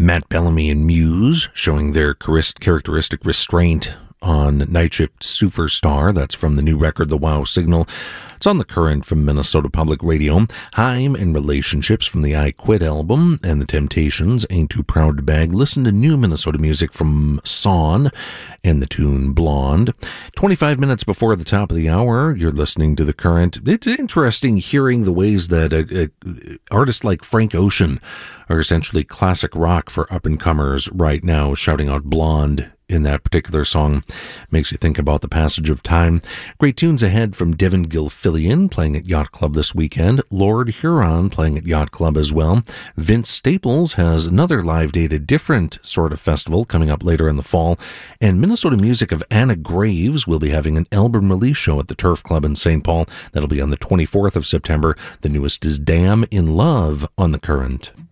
Matt Bellamy and Muse showing their characteristic restraint on Night Shift Superstar. That's from the new record, The Wow Signal. It's on The Current from Minnesota Public Radio. Haim and Relationships from the I Quit album, and The Temptations, Ain't Too Proud to Beg. Listen to new Minnesota music from Son and the tune Blonde. 25 minutes before the top of the hour, you're listening to The Current. It's interesting hearing the ways that artists like Frank Ocean are essentially classic rock for up-and-comers right now, shouting out Blonde in that particular song. Makes you think about the passage of time. Great tunes ahead from Devin Gilfillian playing at Yacht Club this weekend. Lord Huron playing at Yacht Club as well. Vince Staples has another live date, a different sort of festival coming up later in the fall. And Minnesota music of Anna Graves will be having an album release show at the Turf Club in St. Paul. That'll be on the 24th of September. The newest is Damn in Love on The Current.